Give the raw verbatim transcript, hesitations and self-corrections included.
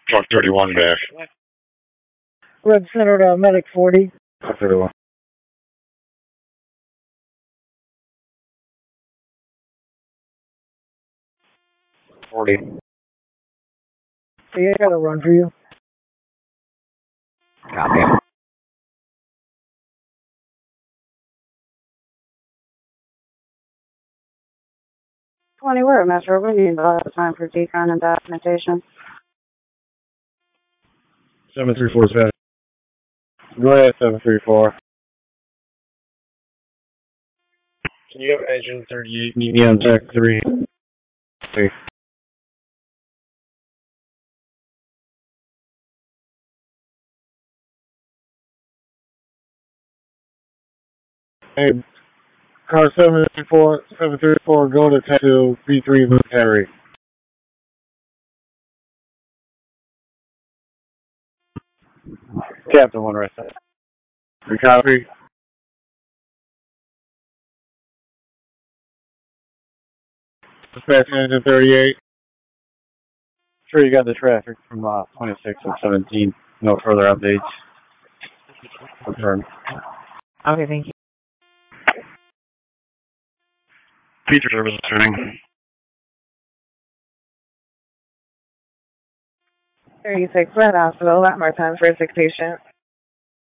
Truck thirty-one back. Red Center to Medic forty. Truck thirty-one. forty. So yeah, I got a run for you. Copy. twenty, we're at Metro. We need a lot of time for decon and documentation. seven three four is back. Go ahead, seven three four. Can you have engine thirty-eight meet me on deck three? Three. Hey, car seven three four, seven three four, go to tattoo B three military. Captain one right side. We copy. Dispatch engine thirty-eight. Sure, you got the traffic from uh, twenty-six and seventeen. No further updates. Confirmed. Okay, thank you. Feature service turning. thirty-six, Red Hospital, Latmore ten for a sick patient.